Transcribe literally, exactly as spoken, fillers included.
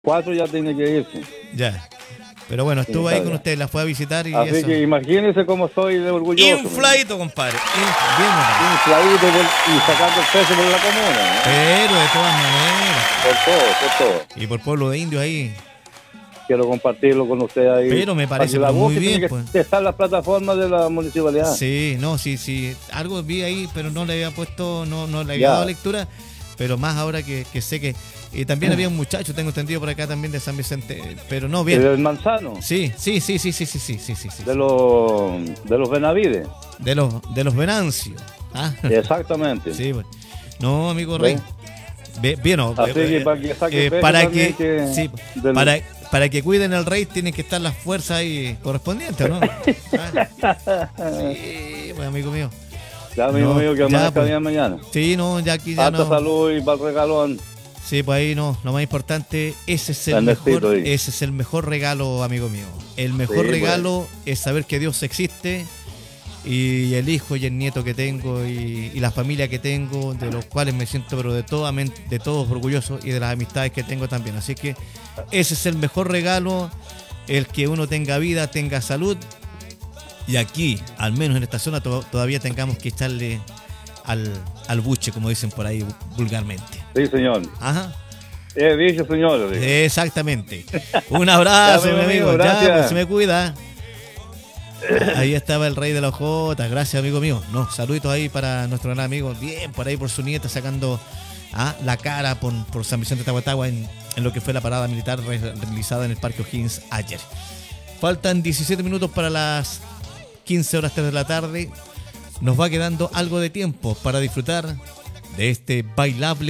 cuatro ya tiene que irse. Ya. Pero bueno, estuvo Sí, ahí claro. con usted, la fue a visitar y Así eso. que imagínese cómo estoy de orgulloso. Infladito, compadre. Inf- Bien, compadre. Infladito por- y sacando el peso por la comuna, ¿no? Pero de todas maneras. Por todo, por todo. Y por pueblo de indios ahí. Quiero compartirlo con usted ahí. Pero me parece para que la muy voz que bien, tiene pues. que estar en las plataformas de la municipalidad. Sí, no, sí, sí. Algo vi ahí, pero no le había puesto, no, no le había Ya. dado lectura. Pero más ahora que, que sé que. Y también había un muchacho, tengo entendido por acá también de San Vicente. Pero no, Y bien. del Manzano, Sí, sí, sí, sí, sí, sí, sí, sí, sí, sí. de los de los Benavides. De los, de los Venancios. Ah, Exactamente. sí, pues. No, amigo Rey. Ve- Bien, no, Así eh, que eh, para que saque eh, peso para también que, que sí, del- para, para que cuiden el rey tienen que estar las fuerzas ahí correspondientes, ¿no? Ah, sí, pues amigo mío. Ya, amigo No, mío, que ya, amanezca pues. bien mañana. Sí, no, ya aquí ya Harta no. salud y para el regalón. Sí, pues ahí no, lo más importante, ese es el Bendecito mejor, ahí. ese es el mejor regalo, amigo mío. El mejor Sí, pues. regalo es saber que Dios existe y el hijo y el nieto que tengo y, y la familia que tengo, de los cuales me siento pero de toda men- de todos orgulloso y de las amistades que tengo también. Así que ese es el mejor regalo, el que uno tenga vida, tenga salud y aquí, al menos en esta zona, to- todavía tengamos que echarle al, al buche, como dicen por ahí vulgarmente. Sí, señor. Ajá. He dicho, señor. digo. Exactamente. Un abrazo, Ya, mi mi amigo. amigo, Ya, gracias. pues se me cuida. Ahí estaba el rey de la ojota. Gracias, amigo mío. No, saluditos ahí para nuestro gran amigo. Bien, por ahí por su nieta sacando ah, la cara por, por San Vicente de Tahuatahua en, en lo que fue la parada militar re- realizada en el Parque O'Higgins ayer. Faltan diecisiete minutos para las quince horas tres de la tarde. Nos va quedando algo de tiempo para disfrutar de este bailable